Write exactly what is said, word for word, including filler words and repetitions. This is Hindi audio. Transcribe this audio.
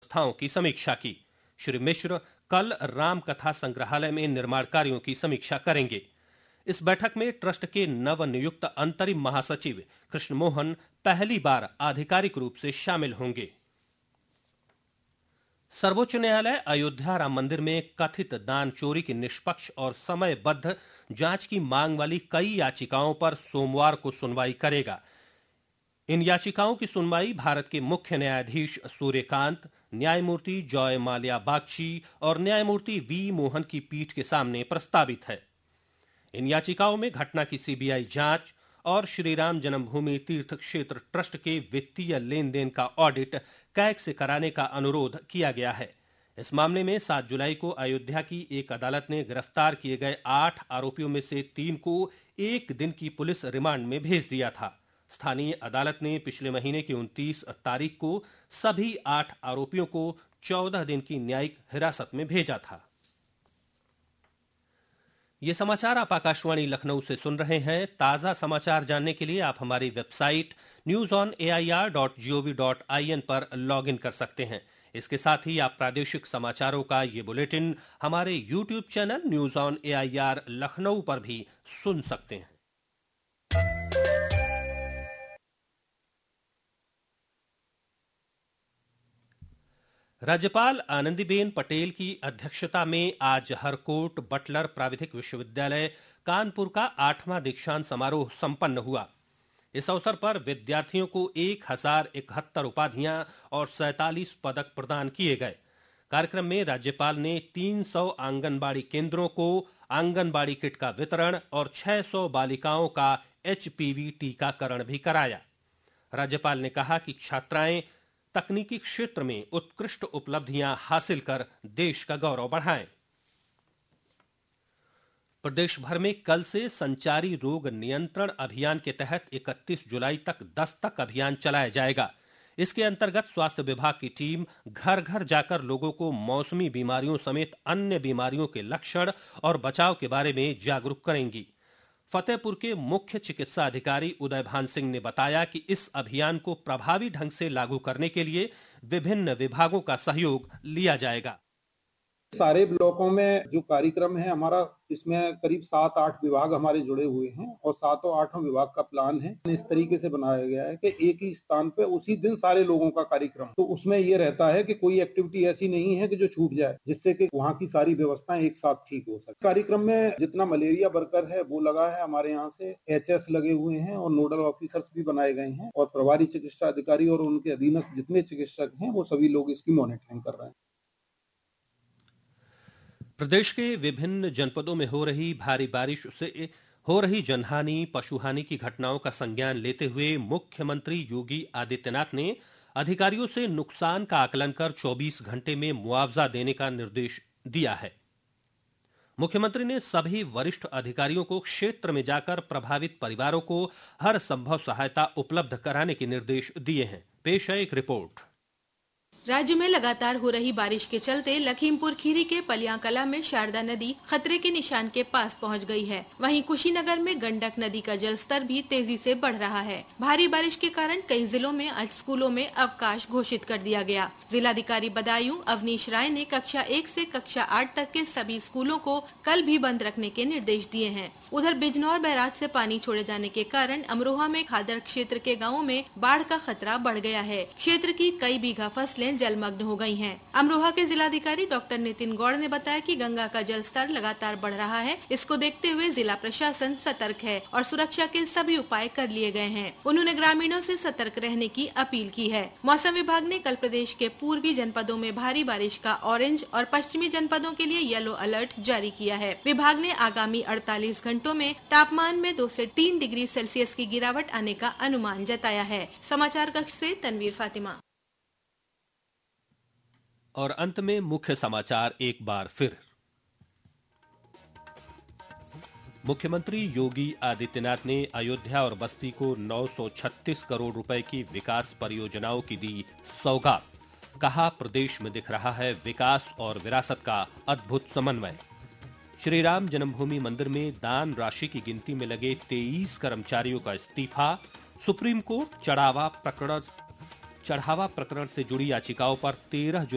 व्यवस्थाओं की समीक्षा की। श्री मिश्र कल राम कथा संग्रहालय में निर्माण कार्यों की समीक्षा करेंगे। इस बैठक में ट्रस्ट के नवनियुक्त अंतरिम महासचिव कृष्ण मोहन पहली बार आधिकारिक रूप से शामिल होंगे। सर्वोच्च न्यायालय अयोध्या राम मंदिर में कथित दान चोरी की निष्पक्ष और समयबद्ध जांच की मांग वाली कई याचिकाओं पर सोमवार को सुनवाई करेगा। इन याचिकाओं की सुनवाई भारत के मुख्य न्यायाधीश सूर्यकांत, न्यायमूर्ति जॉय माल्या बागची और न्यायमूर्ति वी मोहन की पीठ के सामने प्रस्तावित है। इन याचिकाओं में घटना की सीबीआई जांच और श्री राम जन्मभूमि तीर्थ क्षेत्र ट्रस्ट के वित्तीय लेन देन का ऑडिट कैग से कराने का अनुरोध किया गया है। इस मामले में सात जुलाई को अयोध्या की एक अदालत ने गिरफ्तार किए गए आठ आरोपियों में से तीन को एक दिन की पुलिस रिमांड में भेज दिया था। स्थानीय अदालत ने पिछले महीने की उनतीस तारीख को सभी आठ आरोपियों को चौदह दिन की न्यायिक हिरासत में भेजा था। ये समाचार आप आकाशवाणी लखनऊ से सुन रहे हैं। ताजा समाचार जानने के लिए आप हमारी website news on A I R dot G O V dot I N पर लॉग इन कर सकते हैं। इसके साथ ही आप प्रादेशिक समाचारों का ये बुलेटिन हमारे YouTube channel news on A I R Lucknow पर भी सुन सकते हैं। राज्यपाल आनंदीबेन पटेल की अध्यक्षता में आज हरकोट बटलर प्राविधिक विश्वविद्यालय कानपुर का आठवां दीक्षांत समारोह संपन्न हुआ। इस अवसर पर विद्यार्थियों को एक हजार इकहत्तर उपाधियां और सैतालीस पदक प्रदान किए गए। कार्यक्रम में राज्यपाल ने तीन सौ आंगनबाड़ी केंद्रों को आंगनबाड़ी किट का वितरण और छह सौ बालिकाओं का एच पी वी टीकाकरण भी कराया। राज्यपाल ने कहा कि छात्राएं तकनीकी क्षेत्र में उत्कृष्ट उपलब्धियां हासिल कर देश का गौरव बढ़ाएं। प्रदेश भर में कल से संचारी रोग नियंत्रण अभियान के तहत इकतीस जुलाई तक दस्तक अभियान चलाया जाएगा। इसके अंतर्गत स्वास्थ्य विभाग की टीम घर घर जाकर लोगों को मौसमी बीमारियों समेत अन्य बीमारियों के लक्षण और बचाव के बारे में जागरूक करेंगी। फतेहपुर के मुख्य चिकित्सा अधिकारी उदय भान सिंह ने बताया कि इस अभियान को प्रभावी ढंग से लागू करने के लिए विभिन्न विभागों का सहयोग लिया जाएगा। सारे ब्लॉकों में जो कार्यक्रम है हमारा, इसमें करीब सात आठ विभाग हमारे जुड़े हुए हैं और सातों आठों विभाग का प्लान है। इस तरीके से बनाया गया है कि एक ही स्थान पे उसी दिन सारे लोगों का कार्यक्रम, तो उसमें ये रहता है कि कोई एक्टिविटी ऐसी नहीं है कि जो छूट जाए, जिससे कि वहाँ की सारी व्यवस्थाएं एक साथ ठीक हो सके। कार्यक्रम में जितना मलेरिया वर्कर है वो लगा है, हमारे यहाँ से एच एस लगे हुए हैं और नोडल ऑफिसर्स भी बनाए गए हैं और प्रभारी चिकित्सा अधिकारी और उनके अधीनस्थ जितने चिकित्सक हैं वो सभी लोग इसकी मॉनिटरिंग कर रहे हैं। प्रदेश के विभिन्न जनपदों में हो रही भारी बारिश से हो रही जनहानि, पशुहानि की घटनाओं का संज्ञान लेते हुए मुख्यमंत्री योगी आदित्यनाथ ने अधिकारियों से नुकसान का आकलन कर चौबीस घंटे में मुआवजा देने का निर्देश दिया है। मुख्यमंत्री ने सभी वरिष्ठ अधिकारियों को क्षेत्र में जाकर प्रभावित परिवारों को हर संभव सहायता उपलब्ध कराने के निर्देश दिए हैं। पेश है एक रिपोर्ट। राज्य में लगातार हो रही बारिश के चलते लखीमपुर खीरी के पलियां कला में शारदा नदी खतरे के निशान के पास पहुंच गई है। वहीं कुशीनगर में गंडक नदी का जलस्तर भी तेजी से बढ़ रहा है। भारी बारिश के कारण कई जिलों में आज स्कूलों में अवकाश घोषित कर दिया गया। जिलाधिकारी बदायूं अवनीश राय ने कक्षा एक से कक्षा आठ तक के सभी स्कूलों को कल भी बंद रखने के निर्देश दिए हैं। उधर बिजनौर बैराज से पानी छोड़े जाने के कारण अमरोहा में खादर क्षेत्र के गाँवों में बाढ़ का खतरा बढ़ गया है। क्षेत्र की कई बीघा फसलें जलमग्न हो गई हैं। अमरोहा के जिलाधिकारी डॉक्टर नितिन गौड़ ने बताया कि गंगा का जलस्तर लगातार बढ़ रहा है। इसको देखते हुए जिला प्रशासन सतर्क है और सुरक्षा के सभी उपाय कर लिए गए हैं। उन्होंने ग्रामीणों से सतर्क रहने की अपील की है। मौसम विभाग ने कल प्रदेश के पूर्वी जनपदों में भारी बारिश का ऑरेंज और पश्चिमी जनपदों के लिए येलो अलर्ट जारी किया है। विभाग ने आगामी अड़तालीस घंटों में तापमान में दो से तीन डिग्री सेल्सियस की गिरावट आने का अनुमान जताया है। समाचार कक्ष से तनवीर फातिमा। और अंत में मुख्य समाचार एक बार फिर। मुख्यमंत्री योगी आदित्यनाथ ने अयोध्या और बस्ती को नौ सौ छत्तीस करोड़ रुपए की विकास परियोजनाओं की दी सौगात। कहा, प्रदेश में दिख रहा है विकास और विरासत का अद्भुत समन्वय। श्री राम जन्मभूमि मंदिर में दान राशि की गिनती में लगे तेईस कर्मचारियों का इस्तीफा। सुप्रीम कोर्ट चढ़ावा प्रकरण चढ़ावा प्रकरण से जुड़ी याचिकाओं पर तेरह